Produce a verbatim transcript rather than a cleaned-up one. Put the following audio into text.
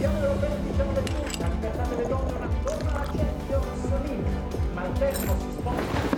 Mondiale europeo di diciannove più, la libertà delle donne, una torna alla Champions League, ma il tempo si sposta.